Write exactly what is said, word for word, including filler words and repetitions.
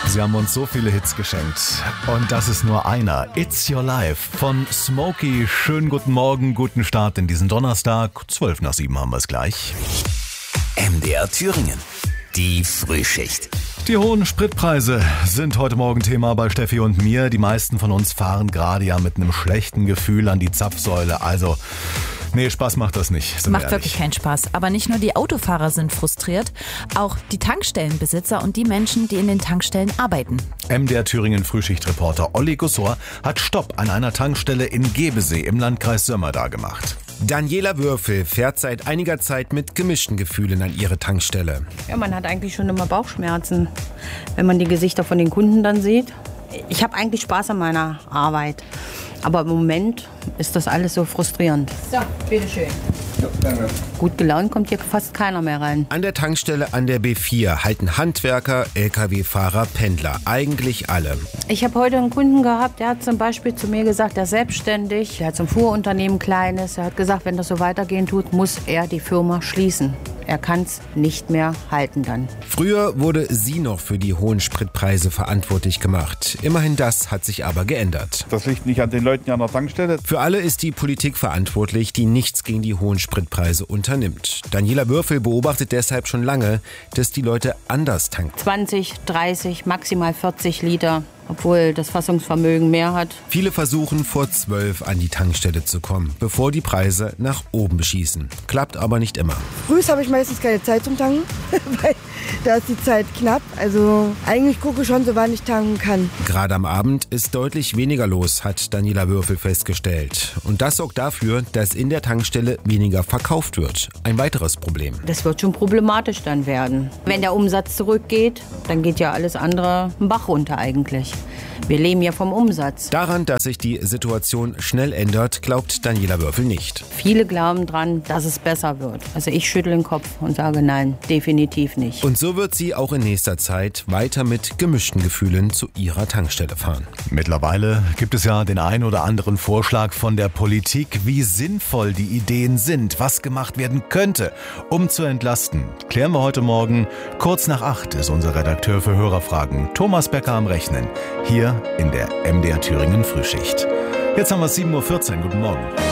Sie haben uns so viele Hits geschenkt. Und das ist nur einer. It's Your Life von Smokey. Schönen guten Morgen, guten Start in diesen Donnerstag. zwölf nach sieben haben wir es gleich. M D R Thüringen. Die Frühschicht. Die hohen Spritpreise sind heute Morgen Thema bei Steffi und mir. Die meisten von uns fahren gerade ja mit einem schlechten Gefühl an die Zapfsäule. Also, nee, Spaß macht das nicht. Macht ehrlich. Wirklich keinen Spaß. Aber nicht nur die Autofahrer sind frustriert, auch die Tankstellenbesitzer und die Menschen, die in den Tankstellen arbeiten. M D R Thüringen Frühschichtreporter Olli Gussor hat Stopp an einer Tankstelle in Gebesee im Landkreis Sömmerda gemacht. Daniela Würfel fährt seit einiger Zeit mit gemischten Gefühlen an ihre Tankstelle. Ja, man hat eigentlich schon immer Bauchschmerzen, wenn man die Gesichter von den Kunden dann sieht. Ich habe eigentlich Spaß an meiner Arbeit, aber im Moment ist das alles so frustrierend. So, bitteschön. Gut gelaunt kommt hier fast keiner mehr rein. An der Tankstelle an der B vier halten Handwerker, L K W-Fahrer, Pendler. Eigentlich alle. Ich habe heute einen Kunden gehabt, der hat zum Beispiel zu mir gesagt, der ist selbstständig, der hat so ein Fuhrunternehmen kleines. Er hat gesagt, wenn das so weitergehen tut, muss er die Firma schließen. Er kann es nicht mehr halten dann. Früher wurde sie noch für die hohen Spritpreise verantwortlich gemacht. Immerhin das hat sich aber geändert. Das liegt nicht an den Leuten an der Tankstelle. Für alle ist die Politik verantwortlich, die nichts gegen die hohen Spritpreise unternimmt. Daniela Würfel beobachtet deshalb schon lange, dass die Leute anders tanken. zwanzig, dreißig, maximal vierzig Liter. Obwohl das Fassungsvermögen mehr hat. Viele versuchen vor zwölf an die Tankstelle zu kommen, bevor die Preise nach oben schießen. Klappt aber nicht immer. Früh habe ich meistens keine Zeit zum Tanken, weil da ist die Zeit knapp. Also eigentlich gucke ich schon, so wann ich tanken kann. Gerade am Abend ist deutlich weniger los, hat Daniela Würfel festgestellt. Und das sorgt dafür, dass in der Tankstelle weniger verkauft wird. Ein weiteres Problem. Das wird schon problematisch dann werden. Wenn der Umsatz zurückgeht, dann geht ja alles andere einen Bach runter eigentlich. Wir leben ja vom Umsatz. Daran, dass sich die Situation schnell ändert, glaubt Daniela Würfel nicht. Viele glauben dran, dass es besser wird. Also ich schüttle den Kopf und sage nein, definitiv nicht. Und so wird sie auch in nächster Zeit weiter mit gemischten Gefühlen zu ihrer Tankstelle fahren. Mittlerweile gibt es ja den einen oder anderen Vorschlag von der Politik, wie sinnvoll die Ideen sind, was gemacht werden könnte, um zu entlasten. Klären wir heute Morgen. Kurz nach acht ist unser Redakteur für Hörerfragen, Thomas Becker, am Rechnen. Hier in der M D R Thüringen Frühschicht. Jetzt haben wir sieben Uhr vierzehn. Guten Morgen.